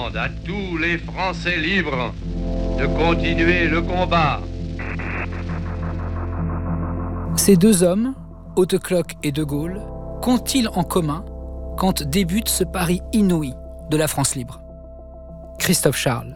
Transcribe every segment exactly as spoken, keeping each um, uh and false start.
demande à tous les Français libres de continuer le combat. Ces deux hommes, Hautecloque et De Gaulle, qu'ont-ils en commun quand débute ce pari inouï de la France libre ? Christophe Charles.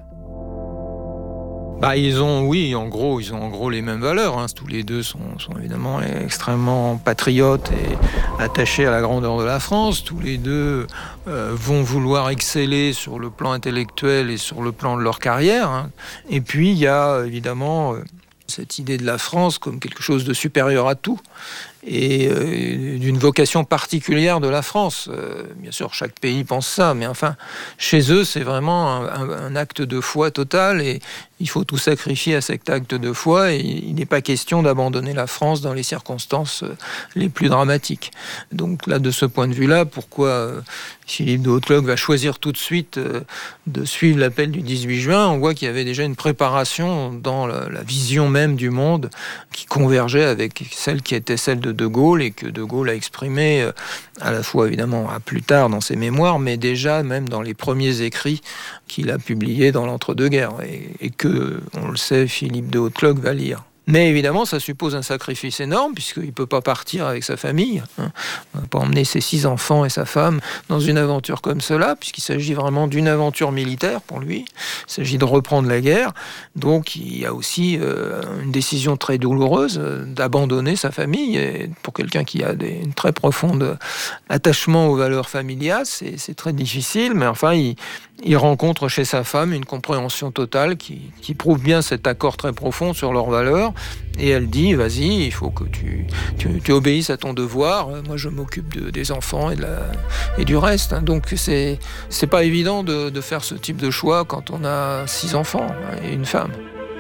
Bah, ils ont, oui, en gros, ils ont en gros les mêmes valeurs. Hein. Tous les deux sont, sont évidemment extrêmement patriotes et attachés à la grandeur de la France. Tous les deux euh, vont vouloir exceller sur le plan intellectuel et sur le plan de leur carrière. Hein. Et puis, il y a évidemment euh, cette idée de la France comme quelque chose de supérieur à tout et euh, d'une vocation particulière de la France. Euh, bien sûr, chaque pays pense ça, mais enfin, chez eux, c'est vraiment un, un, un acte de foi total et il faut tout sacrifier à cet acte de foi et il n'est pas question d'abandonner la France dans les circonstances les plus dramatiques. Donc là, de ce point de vue-là, pourquoi euh, Philippe de Hautecloque va choisir tout de suite euh, de suivre l'appel du dix-huit juin, on voit qu'il y avait déjà une préparation dans la, la vision même du monde qui convergeait avec celle qui était celle de De Gaulle et que De Gaulle a exprimé euh, à la fois évidemment à plus tard dans ses mémoires, mais déjà même dans les premiers écrits qu'il a publiés dans l'entre-deux-guerres et, et que, on le sait, Philippe de Hautecloque va lire. Mais évidemment, ça suppose un sacrifice énorme, puisqu'il ne peut pas partir avec sa famille. Hein. On ne va pas emmener ses six enfants et sa femme dans une aventure comme cela, puisqu'il s'agit vraiment d'une aventure militaire pour lui. Il s'agit de reprendre la guerre. Donc, il y a aussi euh, une décision très douloureuse euh, d'abandonner sa famille. Et pour quelqu'un qui a des, une très profonde attachement aux valeurs familiales, c'est, c'est très difficile. Mais enfin, il, il rencontre chez sa femme une compréhension totale qui, qui prouve bien cet accord très profond sur leurs valeurs. Et elle dit, vas-y, il faut que tu, tu, tu obéisses à ton devoir. Moi, je m'occupe de, des enfants et, de la, et du reste. Donc, c'est, c'est pas évident de, de faire ce type de choix quand on a six enfants et une femme.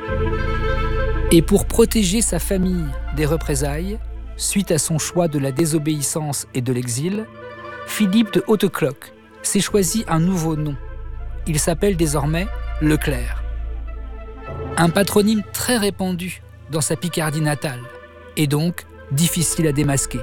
Et pour protéger sa famille des représailles, suite à son choix de la désobéissance et de l'exil, Philippe de Hautecloque s'est choisi un nouveau nom. Il s'appelle désormais Leclerc. Un patronyme très répandu dans sa Picardie natale, et donc difficile à démasquer.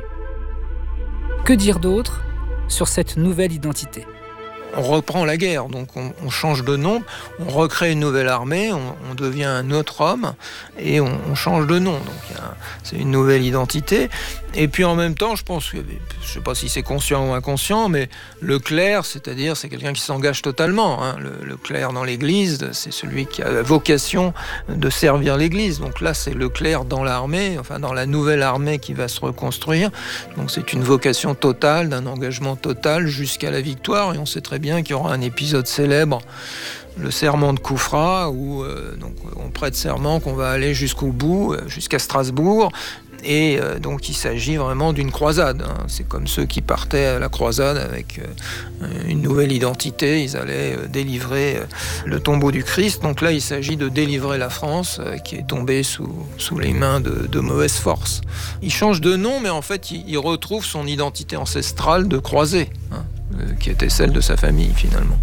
Que dire d'autre sur cette nouvelle identité ? On reprend la guerre, donc on, on change de nom, on recrée une nouvelle armée, on, on devient un autre homme et on, on change de nom. Donc il y a, c'est une nouvelle identité. Et puis en même temps, je pense, que, je ne sais pas si c'est conscient ou inconscient, mais le clerc, c'est-à-dire c'est quelqu'un qui s'engage totalement. Hein. Le, le clerc dans l'Église, c'est celui qui a la vocation de servir l'Église. Donc là, c'est le clerc dans l'armée, enfin dans la nouvelle armée qui va se reconstruire. Donc c'est une vocation totale, d'un engagement total jusqu'à la victoire. Et on sait très bien qu'il y aura un épisode célèbre, le serment de Koufra, où euh, donc, on prête serment qu'on va aller jusqu'au bout, jusqu'à Strasbourg. Et euh, donc il s'agit vraiment d'une croisade. Hein. C'est comme ceux qui partaient à la croisade avec euh, une nouvelle identité. Ils allaient euh, délivrer euh, le tombeau du Christ. Donc là, il s'agit de délivrer la France euh, qui est tombée sous, sous les mains de, de mauvaises forces. Il change de nom, mais en fait, il, il retrouve son identité ancestrale de croisé, hein, euh, qui était celle de sa famille finalement.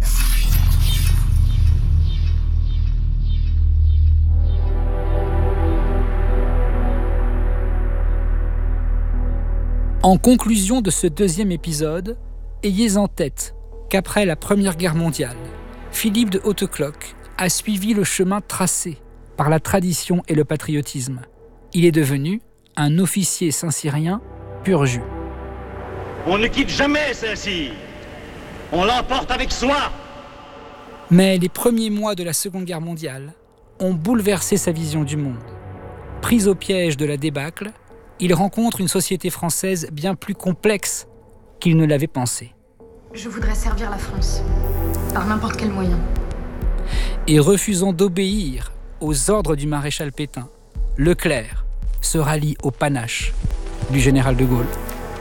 En conclusion de ce deuxième épisode, ayez en tête qu'après la Première Guerre mondiale, Philippe de Hautecloque a suivi le chemin tracé par la tradition et le patriotisme. Il est devenu un officier saint-cyrien pur jus. On ne quitte jamais Saint-Cyr. On l'emporte avec soi. Mais les premiers mois de la Seconde Guerre mondiale ont bouleversé sa vision du monde. Pris au piège de la débâcle, il rencontre une société française bien plus complexe qu'il ne l'avait pensé. Je voudrais servir la France, par n'importe quel moyen. Et refusant d'obéir aux ordres du maréchal Pétain, Leclerc se rallie au panache du général de Gaulle.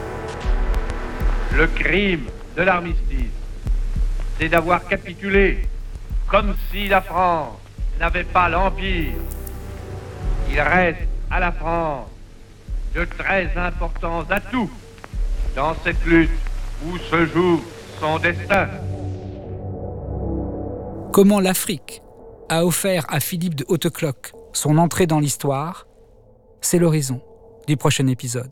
Le crime de l'armistice, c'est d'avoir capitulé comme si la France n'avait pas l'Empire. Il reste à la France de très importants atouts dans cette lutte où se joue son destin. Comment l'Afrique a offert à Philippe de Hautecloque son entrée dans l'histoire, c'est l'horizon du prochain épisode.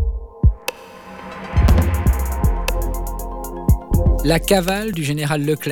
La cavale du général Leclerc.